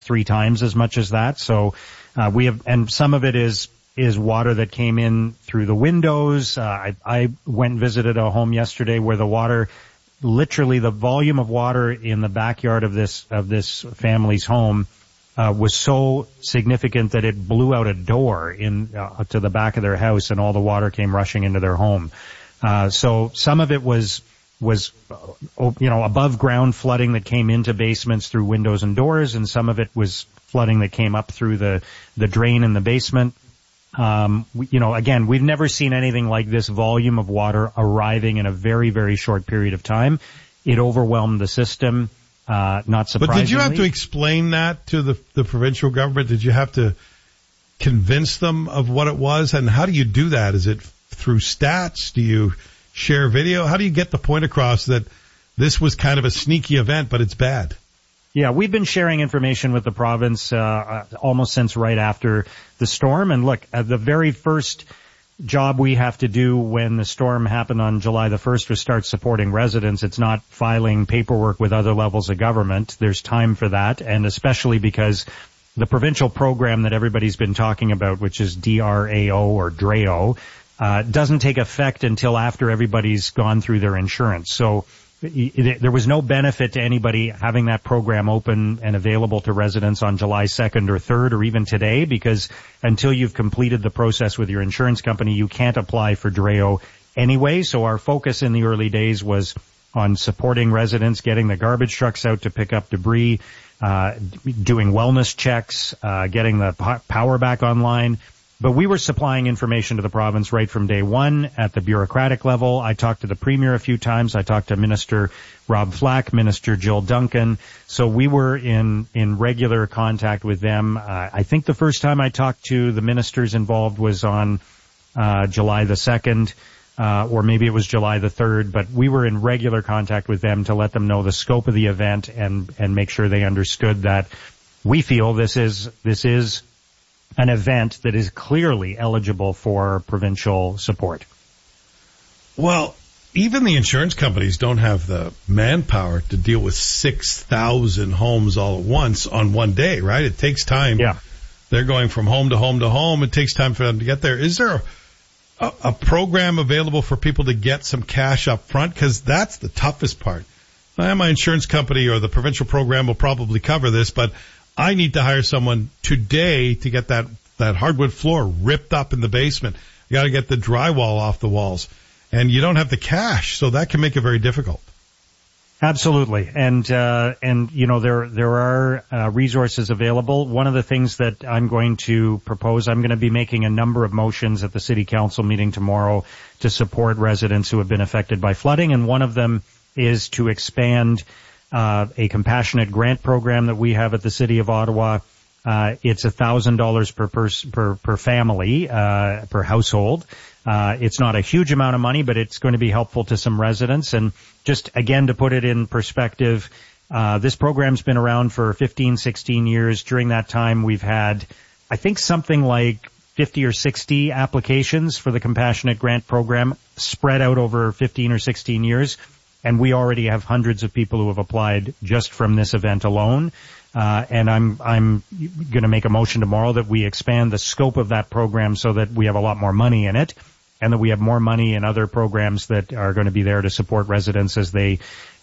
3 times as much as that. So and some of it is water that came in through the windows. I went and visited a home yesterday where the water, literally the volume of water in the backyard of this family's home was so significant that it blew out a door to the back of their house, and all the water came rushing into their home. So some of it was above ground flooding that came into basements through windows and doors, and some of it was flooding that came up through the drain in the basement. Again, we've never seen anything like this volume of water arriving in a very, very short period of time. It overwhelmed the system, not surprisingly. But did you have to explain that to the provincial government? Did you have to convince them of what it was? And how do you do that? Is it through stats? Do you share video? How do you get the point across that this was kind of a sneaky event, but it's bad? Yeah, we've been sharing information with the province almost since right after the storm. And look, the very first job we have to do when the storm happened on July the 1st was start supporting residents. It's not filing paperwork with other levels of government. There's time for that, and especially because the provincial program that everybody's been talking about, which is DRAO or DRAO, doesn't take effect until after everybody's gone through their insurance. So there was no benefit to anybody having that program open and available to residents on July 2nd or 3rd or even today, because until you've completed the process with your insurance company, you can't apply for DRAO anyway. So our focus in the early days was on supporting residents, getting the garbage trucks out to pick up debris, doing wellness checks, getting the power back online. But we were supplying information to the province right from day one at the bureaucratic level. I talked to the Premier a few times. I talked to Minister Rob Flack, Minister Jill Duncan. So we were in regular contact with them. I think the first time I talked to the ministers involved was on July the 2nd, or maybe it was July the 3rd. But we were in regular contact with them to let them know the scope of the event and make sure they understood that we feel this is an event that is clearly eligible for provincial support. Well, even the insurance companies don't have the manpower to deal with 6,000 homes all at once on one day, right? It takes time. Yeah. They're going from home to home to home. It takes time for them to get there. Is there a program available for people to get some cash up front? Because that's the toughest part. My insurance company or the provincial program will probably cover this, but I need to hire someone today to get that hardwood floor ripped up in the basement. You got to get the drywall off the walls, and you don't have the cash, so that can make it very difficult. Absolutely, and there are resources available. One of the things that I'm going to propose, I'm going to be making a number of motions at the City Council meeting tomorrow to support residents who have been affected by flooding, and one of them is to expand a compassionate grant program that we have at the City of Ottawa. It's $1,000 per family, per household. It's not a huge amount of money, but it's going to be helpful to some residents. And just again, to put it in perspective, this program's been around for 15, 16 years. During that time, we've had, I think, something like 50 or 60 applications for the compassionate grant program spread out over 15 or 16 years. And we already have hundreds of people who have applied just from this event alone. And I'm going to make a motion tomorrow that we expand the scope of that program so that we have a lot more money in it, and that we have more money in other programs that are going to be there to support residents as they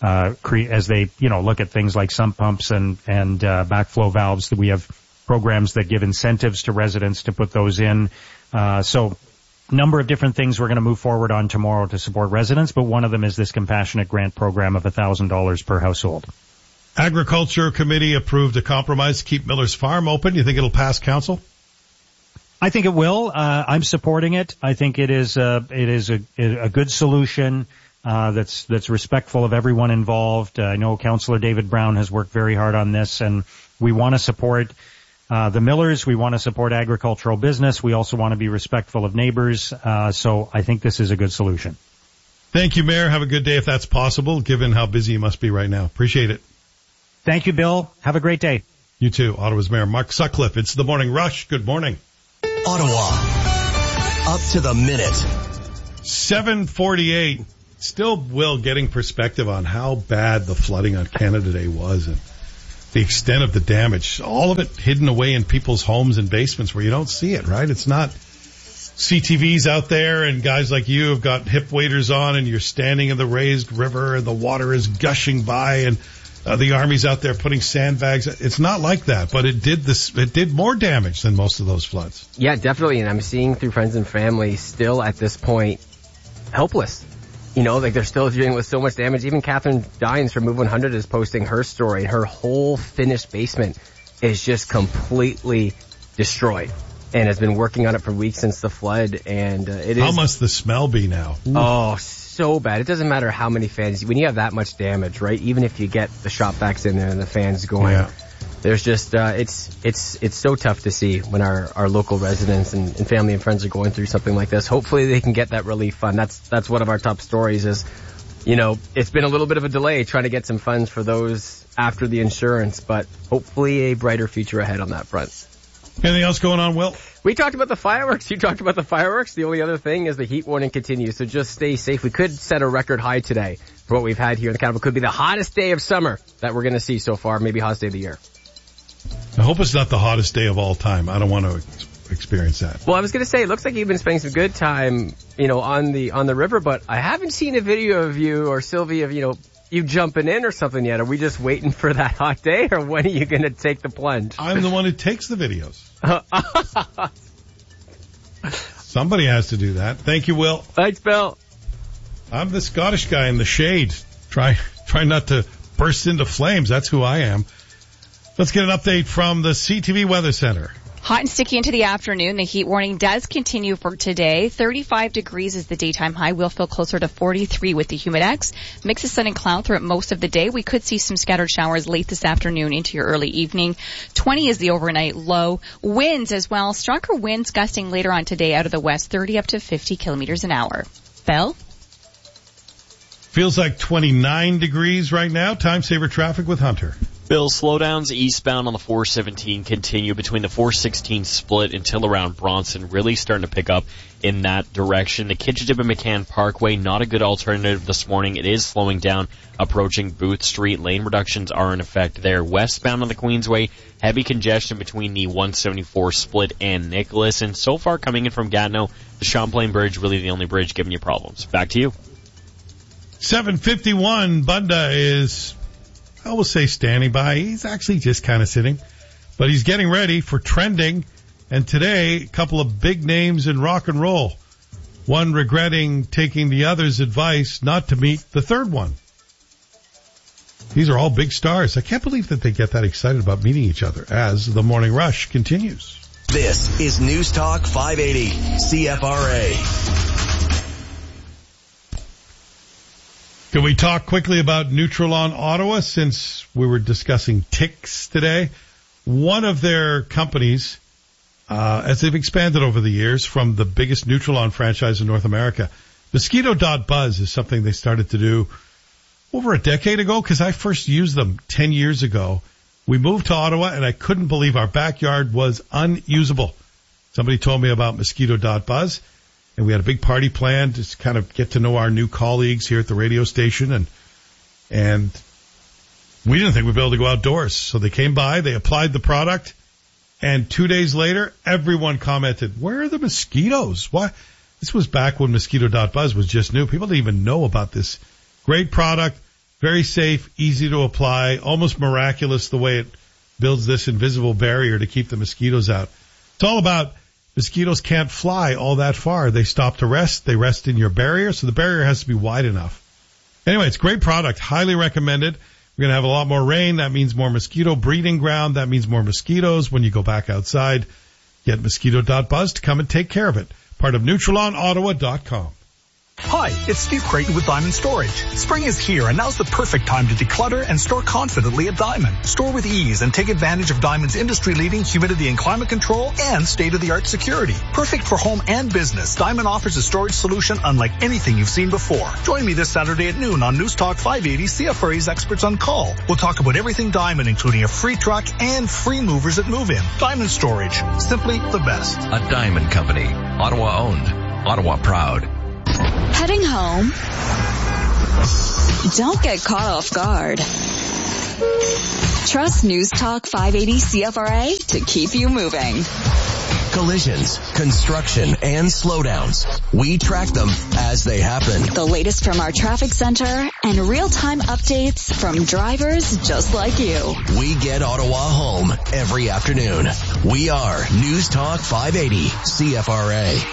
look at things like sump pumps and backflow valves. That we have programs that give incentives to residents to put those in. So number of different things we're going to move forward on tomorrow to support residents, but one of them is this compassionate grant program of $1,000 per household. Agriculture Committee approved a compromise to keep Miller's Farm open. You think it'll pass council? I think it will. I'm supporting it. I think it is a good solution that's respectful of everyone involved. I know Councillor David Brown has worked very hard on this, and we want to support the Millers. We want to support agricultural business. We also want to be respectful of neighbors. So I think this is a good solution. Thank you, Mayor. Have a good day if that's possible, given how busy you must be right now. Appreciate it. Thank you, Bill. Have a great day. You too. Ottawa's Mayor Mark Sutcliffe. It's the Morning Rush. Good morning. Ottawa. Up to the minute. 7:48. Still, Will, getting perspective on how bad the flooding on Canada Day was. And the extent of the damage. All of it hidden away in people's homes and basements where you don't see it, right? It's not CTVs out there and guys like you have got hip waders on and you're standing in the raised river and the water is gushing by and the Army's out there putting sandbags. It's not like that, but it did more damage than most of those floods. Yeah, definitely. And I'm seeing through friends and family still at this point helpless. You know, like they're still dealing with so much damage. Even Catherine Dines from Move 100 is posting her story. Her whole finished basement is just completely destroyed and has been working on it for weeks since the flood. And it is. How must the smell be now? Oh, so bad. It doesn't matter how many fans. When you have that much damage, right? Even if you get the shop vacs in there and the fans going, there's just it's so tough to see when our local residents and family and friends are going through something like this. Hopefully they can get that relief fund. That's one of our top stories is, you know, it's been a little bit of a delay trying to get some funds for those after the insurance, but hopefully a brighter future ahead on that front. Anything else going on, Will? We talked about the fireworks. You talked about the fireworks. The only other thing is the heat warning continues, so just stay safe. We could set a record high today for what we've had here in the capital. Could be the hottest day of summer that we're going to see so far, maybe hottest day of the year. I hope it's not the hottest day of all time. I don't want to experience that. Well, I was going to say, it looks like you've been spending some good time, you know, on the river, but I haven't seen a video of you or Sylvie of, you know, you jumping in or something yet. Are we just waiting for that hot day, or when are you going to take the plunge? I'm the one who takes the videos. Somebody has to do that. Thank you, Will. Thanks, Bill. I'm the Scottish guy in the shade. Try not to burst into flames. That's who I am. Let's get an update from the CTV Weather Center. Hot and sticky into the afternoon. The heat warning does continue for today. 35 degrees is the daytime high. We'll feel closer to 43 with the humidex. Mix of sun and cloud throughout most of the day. We could see some scattered showers late this afternoon into your early evening. 20 is the overnight low. Winds as well. Stronger winds gusting later on today out of the west, 30 up to 50 kilometers an hour. Bell? Feels like 29 degrees right now. Time saver traffic with Hunter. Bill, slowdowns eastbound on the 417 continue between the 416 split until around Bronson, really starting to pick up in that direction. The Kitchitib and McCann Parkway, not a good alternative this morning. It is slowing down approaching Booth Street. Lane reductions are in effect there. Westbound on the Queensway, heavy congestion between the 174 split and Nicholas. And so far coming in from Gatineau, the Champlain Bridge, really the only bridge giving you problems. Back to you. 7:51, Bunda is, I will say, standing by. He's actually just kind of sitting, but he's getting ready for trending. And today, a couple of big names in rock and roll. One regretting taking the other's advice not to meet the third one. These are all big stars. I can't believe that they get that excited about meeting each other as the morning rush continues. This is News Talk 580 CFRA. Can we talk quickly about Nutrilon Ottawa since we were discussing ticks today? One of their companies, as they've expanded over the years from the biggest Nutrilon franchise in North America, Mosquito.Buzz is something they started to do over a decade ago because I first used them 10 years ago. We moved to Ottawa and I couldn't believe our backyard was unusable. Somebody told me about Mosquito.Buzz. And we had a big party planned to kind of get to know our new colleagues here at the radio station. And we didn't think we'd be able to go outdoors. So they came by, they applied the product, and 2 days later, everyone commented, where are the mosquitoes? Why? This was back when Mosquito.Buzz was just new. People didn't even know about this great product, very safe, easy to apply, almost miraculous the way it builds this invisible barrier to keep the mosquitoes out. It's all about mosquitoes can't fly all that far. They stop to rest. They rest in your barrier, so the barrier has to be wide enough. Anyway, it's a great product. Highly recommended. We're going to have a lot more rain. That means more mosquito breeding ground. That means more mosquitoes when you go back outside. Get Mosquito.Buzz to come and take care of it. Part of NutrilonOttawa.com. Hi, it's Steve Creighton with Diamond Storage. Spring is here and now's the perfect time to declutter and store confidently at Diamond. Store with ease and take advantage of Diamond's industry-leading humidity and climate control and state-of-the-art security. Perfect for home and business, Diamond offers a storage solution unlike anything you've seen before. Join me this Saturday at noon on News Talk 580 CFRA's Experts on Call. We'll talk about everything Diamond, including a free truck and free movers that move in. Diamond Storage, simply the best. A Diamond Company. Ottawa owned. Ottawa proud. Heading home? Don't get caught off guard. Trust News Talk 580 CFRA to keep you moving. Collisions, construction, and slowdowns. We track them as they happen. The latest from our traffic center and real-time updates from drivers just like you. We get Ottawa home every afternoon. We are News Talk 580 CFRA.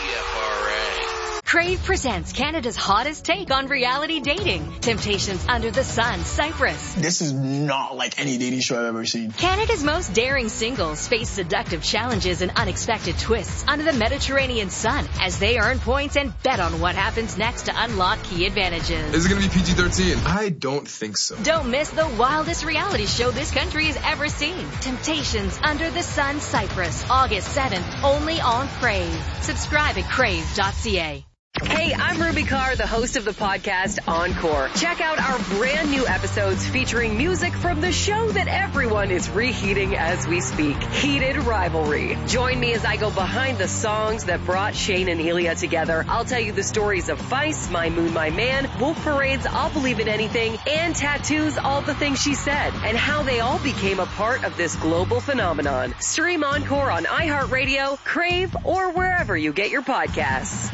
Crave presents Canada's hottest take on reality dating. Temptations Under the Sun, Cyprus. This is not like any dating show I've ever seen. Canada's most daring singles face seductive challenges and unexpected twists under the Mediterranean sun as they earn points and bet on what happens next to unlock key advantages. Is it going to be PG-13? I don't think so. Don't miss the wildest reality show this country has ever seen. Temptations Under the Sun, Cyprus, August 7th, only on Crave. Subscribe at crave.ca. Hey, I'm Ruby Carr, the host of the podcast Encore. Check out our brand new episodes featuring music from the show that everyone is reheating as we speak, Heated Rivalry. Join me as I go behind the songs that brought Shane and Ilya together. I'll tell you the stories of Vice, My Moon, My Man, Wolf Parade's I'll Believe in Anything, and Tattoo's All the Things She Said, and how they all became a part of this global phenomenon. Stream Encore on iHeartRadio, Crave, or wherever you get your podcasts.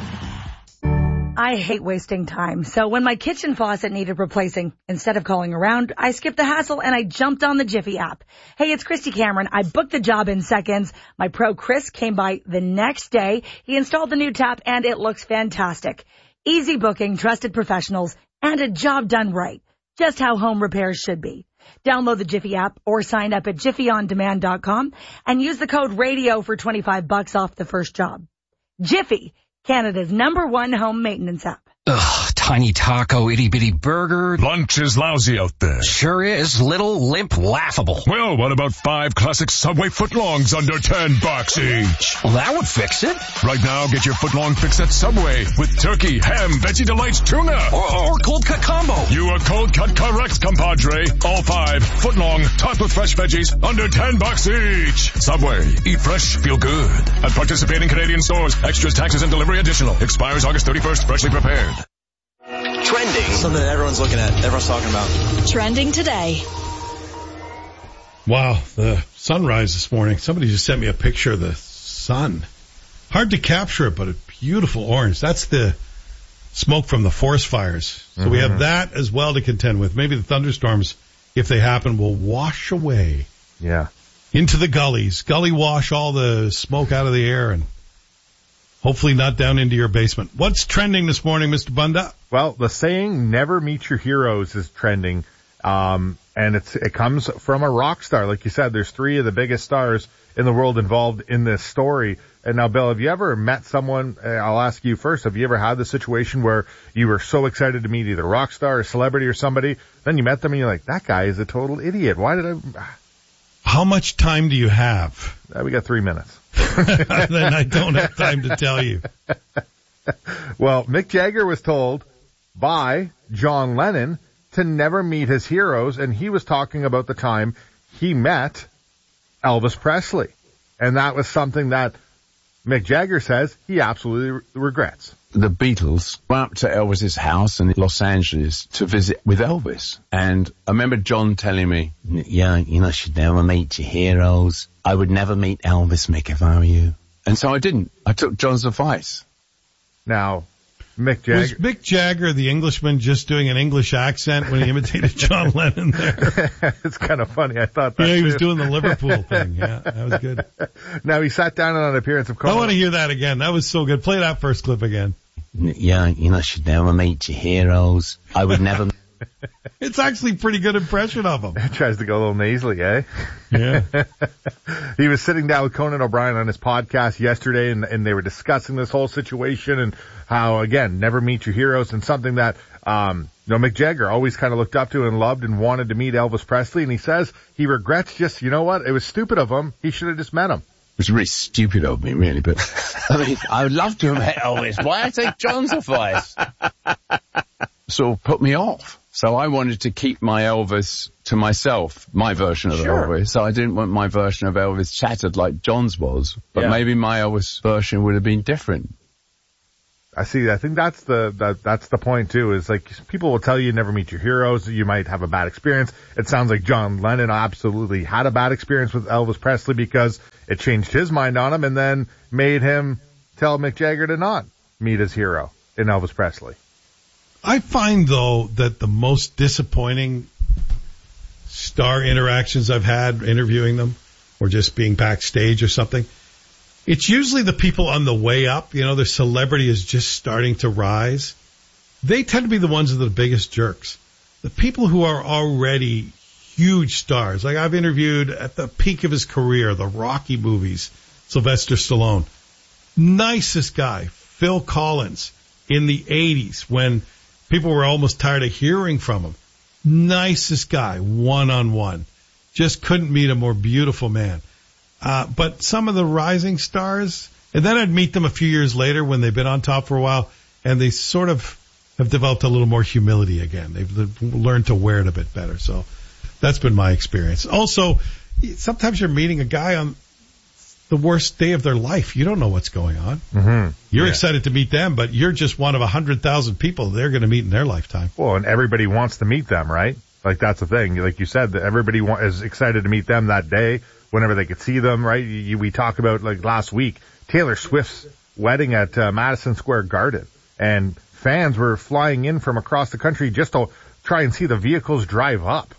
I hate wasting time. So when my kitchen faucet needed replacing, instead of calling around, I skipped the hassle and I jumped on the Jiffy app. Hey, it's Christy Cameron. I booked the job in seconds. My pro Chris came by the next day. He installed the new tap and it looks fantastic. Easy booking, trusted professionals, and a job done right. Just how home repairs should be. Download the Jiffy app or sign up at jiffyondemand.com and use the code RADIO for $25 off the first job. Jiffy, Canada's #1 home maintenance app. Ugh, tiny taco, itty-bitty burger. Lunch is lousy out there. Sure is. Little, limp, laughable. Well, what about 5 classic Subway footlongs under $10 each? Well, that would fix it. Right now, get your footlong fix at Subway with turkey, ham, Veggie Delights, tuna. Or cold cut combo. You are cold cut correct, compadre. All 5 footlong, topped with fresh veggies, under $10 each. Subway. Eat fresh, feel good. At participating Canadian stores. Extras, taxes, and delivery additional. Expires August 31st. Freshly prepared. Trending. Something that everyone's looking at, everyone's talking about. Trending today. Wow, the sunrise this morning. Somebody just sent me a picture of the sun. Hard to capture it, but a beautiful orange. That's the smoke from the forest fires. So we have that as well to contend with. Maybe the thunderstorms, if they happen, will wash away. Yeah. Into the gullies. Gully wash all the smoke out of the air and hopefully not down into your basement. What's trending this morning, Mr. Bunda? Well, the saying, never meet your heroes, is trending. And it comes from a rock star. Like you said, there's 3 of the biggest stars in the world involved in this story. And now, Bill, have you ever met someone, I'll ask you first, have you ever had the situation where you were so excited to meet either a rock star, a celebrity, or somebody, then you met them and you're like, that guy is a total idiot. Why did I... How much time do you have? We got 3 minutes. Then I don't have time to tell you. Well, Mick Jagger was told by John Lennon to never meet his heroes, and he was talking about the time he met Elvis Presley. And that was something that Mick Jagger says he absolutely regrets. The Beatles went up to Elvis's house in Los Angeles to visit with Elvis. And I remember John telling me, yeah, you should never meet your heroes. I would never meet Elvis, Mick, if I were you. And so I didn't. I took John's advice. Now, Mick Jagger. Was Mick Jagger, the Englishman, just doing an English accent when he imitated John Lennon there? It's kind of funny. I thought that. Yeah, he was doing the Liverpool thing. Yeah, that was good. Now, he sat down on an appearance of Conan. I want to hear that again. That was so good. Play that first clip again. Yeah, you should never meet your heroes. I would never. It's actually a pretty good impression of him. It tries to go a little nasally, eh? Yeah. He was sitting down with Conan O'Brien on his podcast yesterday, and they were discussing this whole situation and how, again, never meet your heroes, and something that, Mick Jagger always kind of looked up to and loved and wanted to meet Elvis Presley, and he says he regrets just, you know what, it was stupid of him. He should have just met him. It was really stupid of me, really, but I mean, I would love to have met Elvis. Why I take John's advice? Sort of put me off. So I wanted to keep my Elvis to myself, my version of Elvis. So I didn't want my version of Elvis shattered like John's was. But maybe my Elvis version would have been different. I think that's the point too, is like people will tell you never meet your heroes. You might have a bad experience. It sounds like John Lennon absolutely had a bad experience with Elvis Presley because it changed his mind on him and then made him tell Mick Jagger to not meet his hero in Elvis Presley. I find though that the most disappointing star interactions I've had interviewing them or just being backstage or something, it's usually the people on the way up, their celebrity is just starting to rise. They tend to be the ones that are the biggest jerks. The people who are already huge stars, like I've interviewed at the peak of his career, the Rocky movies, Sylvester Stallone. Nicest guy, Phil Collins, in the 80s when people were almost tired of hearing from him. Nicest guy, one-on-one. Just couldn't meet a more beautiful man. But some of the rising stars, and then I'd meet them a few years later when they've been on top for a while, and they sort of have developed a little more humility again. They've learned to wear it a bit better. So that's been my experience. Also, sometimes you're meeting a guy on the worst day of their life. You don't know what's going on. Mm-hmm. You're excited to meet them, but you're just one of 100,000 people they're going to meet in their lifetime. Well, and everybody wants to meet them, right? Like that's the thing. Like you said, that everybody is excited to meet them that day whenever they could see them, right? We talked about like last week, Taylor Swift's wedding at Madison Square Garden, and fans were flying in from across the country just to try and see the vehicles drive up.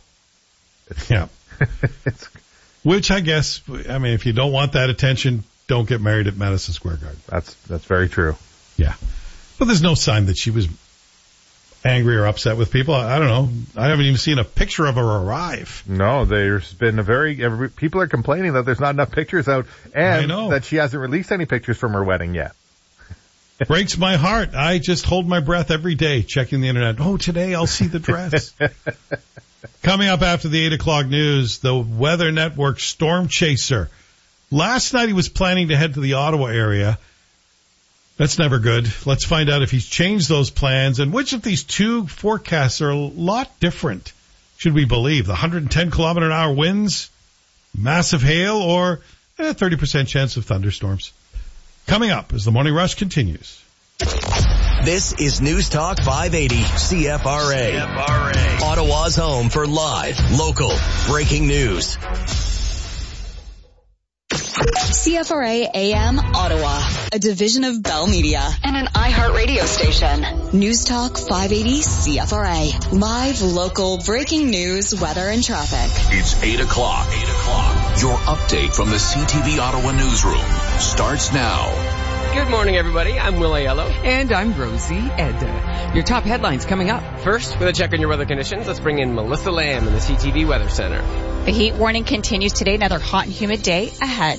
Which I guess, if you don't want that attention, don't get married at Madison Square Garden. That's very true. Yeah. But there's no sign that she was angry or upset with people. I don't know. I haven't even seen a picture of her arrive. No, there's been people are complaining that there's not enough pictures out and that she hasn't released any pictures from her wedding yet. Breaks my heart. I just hold my breath every day checking the internet. Oh, today I'll see the dress. Coming up after the 8 o'clock news, the Weather Network storm chaser. Last night he was planning to head to the Ottawa area. That's never good. Let's find out if he's changed those plans and which of these two forecasts are a lot different. Should we believe the 110-kilometer-an-hour winds, massive hail, or a 30% chance of thunderstorms? Coming up as the Morning Rush continues. This is News Talk 580 CFRA. Ottawa's home for live, local, breaking news. CFRA AM Ottawa, a division of Bell Media and an iHeartRadio station. News Talk 580 CFRA. Live, local, breaking news, weather, and traffic. It's 8 o'clock. Your update from the CTV Ottawa newsroom starts now. Good morning, everybody. I'm Will Aiello. And I'm Rosie Edda. Your top headlines coming up. First, with a check on your weather conditions, let's bring in Melissa Lamb in the CTV Weather Center. The heat warning continues today. Another hot and humid day ahead.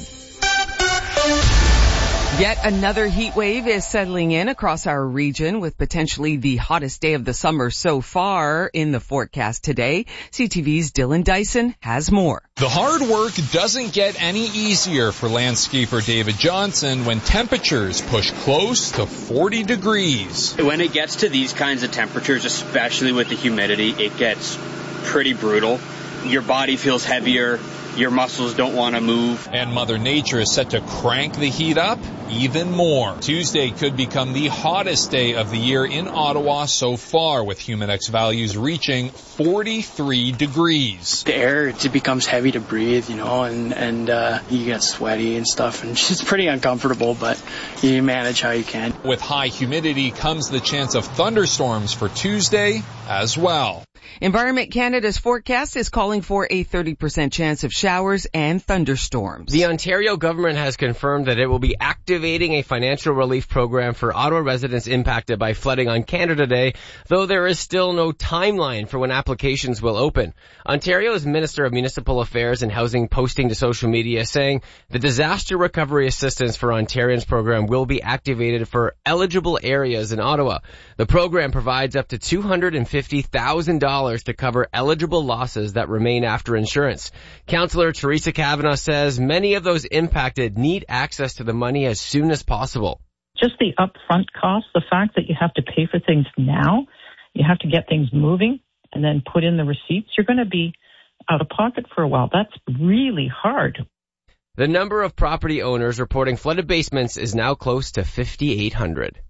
Yet another heat wave is settling in across our region with potentially the hottest day of the summer so far in the forecast today. CTV's Dylan Dyson has more. The hard work doesn't get any easier for landscaper David Johnson when temperatures push close to 40 degrees. When it gets to these kinds of temperatures, especially with the humidity, it gets pretty brutal. Your body feels heavier. Your muscles don't want to move. And Mother Nature is set to crank the heat up even more. Tuesday could become the hottest day of the year in Ottawa so far, with Humidex values reaching 43 degrees. The air, it becomes heavy to breathe, and you get sweaty and stuff, and it's pretty uncomfortable, but you manage how you can. With high humidity comes the chance of thunderstorms for Tuesday as well. Environment Canada's forecast is calling for a 30% chance of showers and thunderstorms. The Ontario government has confirmed that it will be activating a financial relief program for Ottawa residents impacted by flooding on Canada Day, though there is still no timeline for when applications will open. Ontario's Minister of Municipal Affairs and Housing posting to social media saying the Disaster Recovery Assistance for Ontarians program will be activated for eligible areas in Ottawa. The program provides up to $250,000 to cover eligible losses that remain after insurance. Councillor Teresa Kavanagh says many of those impacted need access to the money as soon as possible. Just the upfront cost, the fact that you have to pay for things now, you have to get things moving and then put in the receipts, you're going to be out of pocket for a while. That's really hard. The number of property owners reporting flooded basements is now close to 5,800.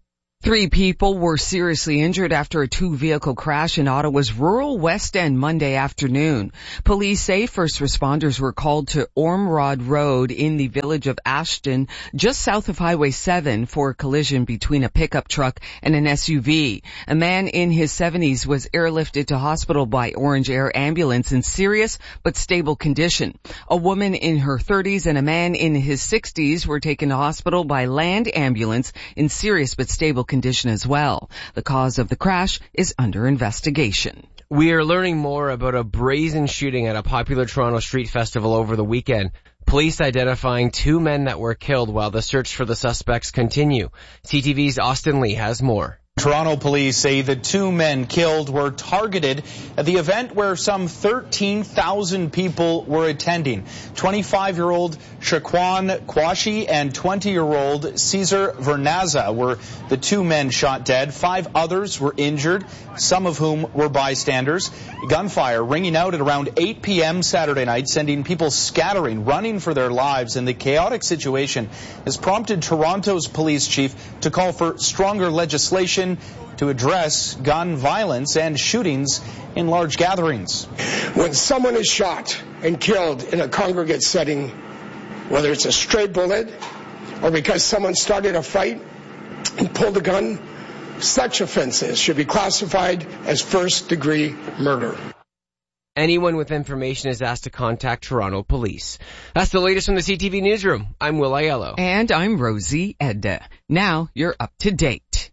3 people were seriously injured after a 2-vehicle crash in Ottawa's rural West End Monday afternoon. Police say first responders were called to Ormrod Road in the village of Ashton, just south of Highway 7, for a collision between a pickup truck and an SUV. A man in his 70s was airlifted to hospital by Orange Air ambulance in serious but stable condition. A woman in her 30s and a man in his 60s were taken to hospital by Land Ambulance in serious but stable condition as well. The cause of the crash is under investigation. We are learning more about a brazen shooting at a popular Toronto street festival over the weekend. Police identifying 2 men that were killed while the search for the suspects continue. CTV's Austin Lee has more. Toronto police say the 2 men killed were targeted at the event where some 13,000 people were attending. 25-year-old Shaquan Kwashi and 20-year-old Cesar Vernaza were the 2 men shot dead. 5 others were injured, some of whom were bystanders. Gunfire ringing out at around 8 p.m. Saturday night, sending people scattering, running for their lives, and the chaotic situation has prompted Toronto's police chief to call for stronger legislation to address gun violence and shootings in large gatherings. When someone is shot and killed in a congregate setting, whether it's a stray bullet or because someone started a fight and pulled a gun, such offenses should be classified as first-degree murder. Anyone with information is asked to contact Toronto Police. That's the latest from the CTV Newsroom. I'm Will Aiello. And I'm Rosie Edda. Now you're up to date.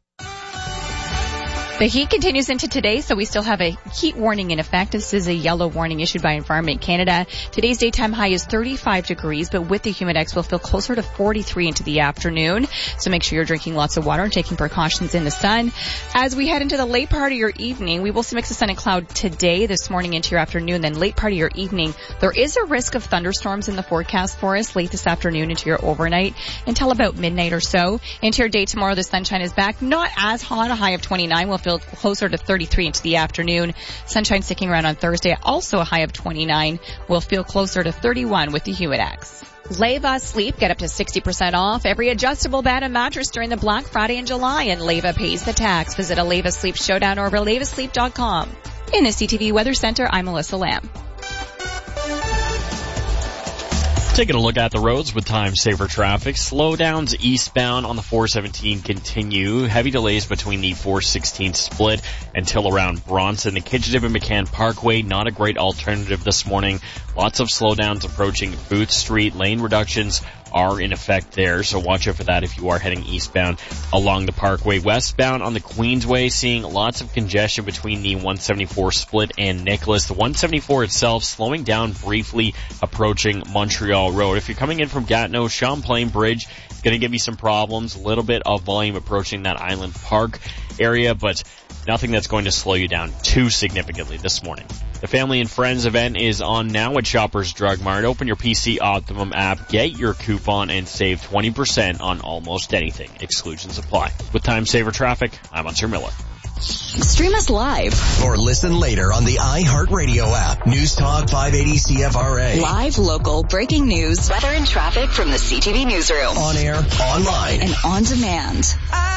The heat continues into today, so we still have a heat warning in effect. This is a yellow warning issued by Environment Canada. Today's daytime high is 35 degrees, but with the humidex, we'll feel closer to 43 into the afternoon. So make sure you're drinking lots of water and taking precautions in the sun. As we head into the late part of your evening, we will see mix of sun and cloud today, this morning into your afternoon, then late part of your evening. There is a risk of thunderstorms in the forecast for us late this afternoon into your overnight until about midnight or so. Into your day tomorrow, the sunshine is back. Not as hot, a high of 29. We'll feel closer to 33 into the afternoon. Sunshine sticking around on Thursday, also a high of 29. We'll feel closer to 31 with the humidex. Leva Sleep, get up to 60% off every adjustable bed and mattress during the Black Friday in July, and Leva pays the tax. Visit a Leva Sleep Showdown or levasleep.com. In the CTV Weather Center, I'm Melissa Lamb. Taking a look at the roads with time-saver traffic. Slowdowns eastbound on the 417 continue. Heavy delays between the 416 split until around Bronson. The Kitchip and McCann Parkway, not a great alternative this morning. Lots of slowdowns approaching Booth Street. Lane reductions are in effect there, so watch out for that if you are heading eastbound along the Parkway. Westbound on the Queensway, seeing lots of congestion between the 174 split and Nicholas. The 174 itself slowing down briefly approaching Montreal Road. If you're coming in from Gatineau, Champlain Bridge is going to give you some problems. A little bit of volume approaching that Island Park area, but nothing that's going to slow you down too significantly this morning. The Family and Friends event is on now at Shoppers Drug Mart. Open your PC Optimum app, get your coupon, and save 20% on almost anything. Exclusions apply. With Time Saver Traffic, I'm Hunter Miller. Stream us live or listen later on the iHeartRadio app. News Talk 580 CFRA. Live, local, breaking news, weather and traffic from the CTV Newsroom. On air, online, and on demand.